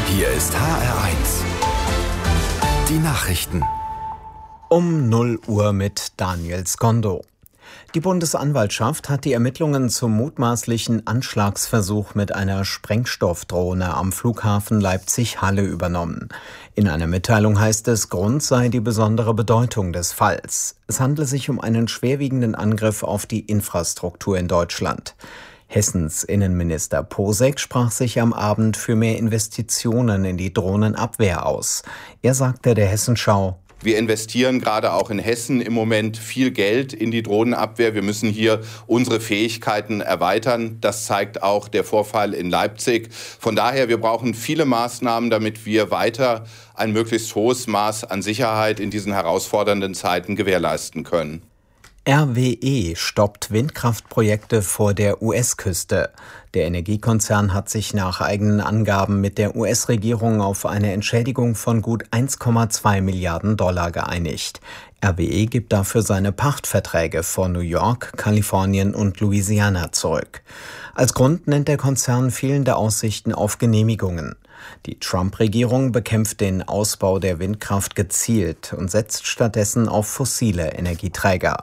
Hier ist HR1. Die Nachrichten. Um 0 Uhr mit Daniel Skondo. Die Bundesanwaltschaft hat die Ermittlungen zum mutmaßlichen Anschlagsversuch mit einer Sprengstoffdrohne am Flughafen Leipzig-Halle übernommen. In einer Mitteilung heißt es, Grund sei die besondere Bedeutung des Falls. Es handle sich um einen schwerwiegenden Angriff auf die Infrastruktur in Deutschland. Hessens Innenminister Posek sprach sich am Abend für mehr Investitionen in die Drohnenabwehr aus. Er sagte der Hessenschau: Wir investieren gerade auch in Hessen im Moment viel Geld in die Drohnenabwehr. Wir müssen hier unsere Fähigkeiten erweitern. Das zeigt auch der Vorfall in Leipzig. Von daher, wir brauchen viele Maßnahmen, damit wir weiter ein möglichst hohes Maß an Sicherheit in diesen herausfordernden Zeiten gewährleisten können. RWE stoppt Windkraftprojekte vor der US-Küste. Der Energiekonzern hat sich nach eigenen Angaben mit der US-Regierung auf eine Entschädigung von gut 1,2 Milliarden Dollar geeinigt. RWE gibt dafür seine Pachtverträge vor New York, Kalifornien und Louisiana zurück. Als Grund nennt der Konzern fehlende Aussichten auf Genehmigungen. Die Trump-Regierung bekämpft den Ausbau der Windkraft gezielt und setzt stattdessen auf fossile Energieträger.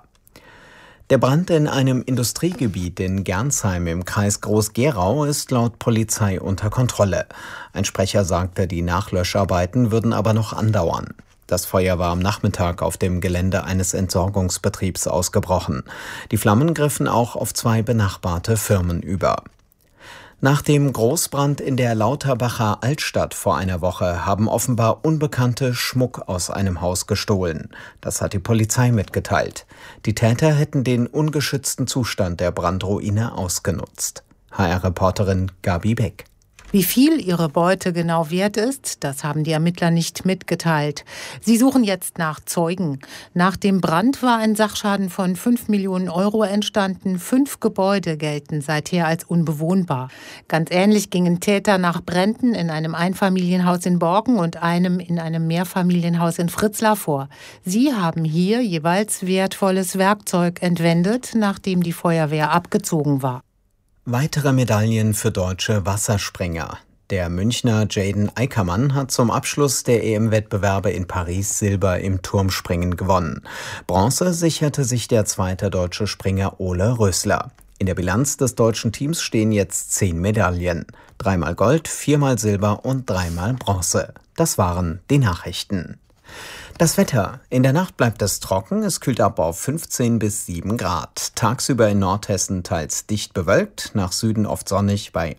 Der Brand in einem Industriegebiet in Gernsheim im Kreis Groß-Gerau ist laut Polizei unter Kontrolle. Ein Sprecher sagte, die Nachlöscharbeiten würden aber noch andauern. Das Feuer war am Nachmittag auf dem Gelände eines Entsorgungsbetriebs ausgebrochen. Die Flammen griffen auch auf 2 benachbarte Firmen über. Nach dem Großbrand in der Lauterbacher Altstadt vor einer Woche haben offenbar Unbekannte Schmuck aus einem Haus gestohlen. Das hat die Polizei mitgeteilt. Die Täter hätten den ungeschützten Zustand der Brandruine ausgenutzt. HR-Reporterin Gabi Beck. Wie viel ihre Beute genau wert ist, das haben die Ermittler nicht mitgeteilt. Sie suchen jetzt nach Zeugen. Nach dem Brand war ein Sachschaden von 5 Millionen Euro entstanden. 5 Gebäude gelten seither als unbewohnbar. Ganz ähnlich gingen Täter nach Bränden in einem Einfamilienhaus in Borken und einem in einem Mehrfamilienhaus in Fritzlar vor. Sie haben hier jeweils wertvolles Werkzeug entwendet, nachdem die Feuerwehr abgezogen war. Weitere Medaillen für deutsche Wasserspringer. Der Münchner Jaden Eickermann hat zum Abschluss der EM-Wettbewerbe in Paris Silber im Turmspringen gewonnen. Bronze sicherte sich der zweite deutsche Springer Ole Rösler. In der Bilanz des deutschen Teams stehen jetzt 10 Medaillen. 3-mal Gold, 4-mal Silber und 3-mal Bronze. Das waren die Nachrichten. Das Wetter. In der Nacht bleibt es trocken, es kühlt ab auf 15 bis 7 Grad. Tagsüber in Nordhessen teils dicht bewölkt, nach Süden oft sonnig bei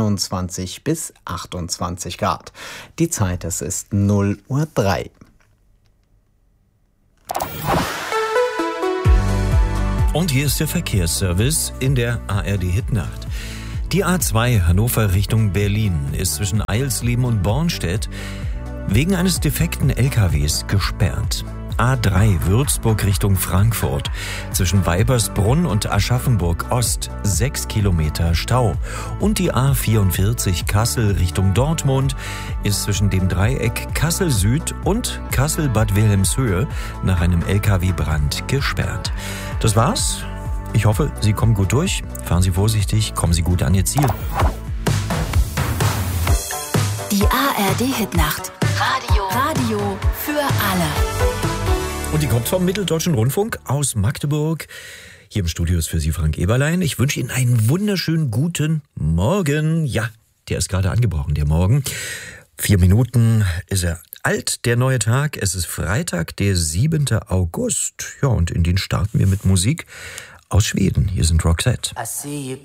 21 bis 28 Grad. Die Zeit, es ist 0:03 Uhr. Und hier ist der Verkehrsservice in der ARD-Hitnacht. Die A2 Hannover Richtung Berlin ist zwischen Eilsleben und Bornstedt wegen eines defekten LKWs gesperrt. A3 Würzburg Richtung Frankfurt. Zwischen Weibersbrunn und Aschaffenburg Ost 6 Kilometer Stau. Und die A44 Kassel Richtung Dortmund ist zwischen dem Dreieck Kassel Süd und Kassel Bad Wilhelmshöhe nach einem LKW-Brand gesperrt. Das war's. Ich hoffe, Sie kommen gut durch. Fahren Sie vorsichtig, kommen Sie gut an Ihr Ziel. Die ARD-Hitnacht. Radio für alle. Und die kommt vom Mitteldeutschen Rundfunk aus Magdeburg. Hier im Studio ist für Sie Frank Eberlein. Ich wünsche Ihnen einen wunderschönen guten Morgen. Ja, der ist gerade angebrochen, der Morgen. 4 Minuten ist er alt, der neue Tag. Es ist Freitag, der 7. August. Ja, und in den starten wir mit Musik aus Schweden. Hier sind Roxette. I see you